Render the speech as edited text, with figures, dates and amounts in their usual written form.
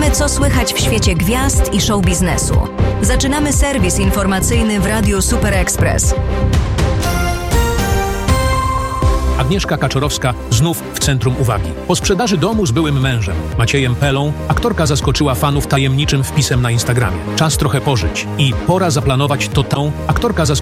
Wiemy, co słychać w świecie gwiazd i show biznesu. Zaczynamy serwis informacyjny w Radiu Super Express. Agnieszka Kaczorowska znów w centrum uwagi. Po sprzedaży domu z byłym mężem, Maciejem Pelą, aktorka zaskoczyła fanów tajemniczym wpisem na Instagramie. Czas trochę pożyć i pora zaplanować to tą. Aktorka zaskoczyła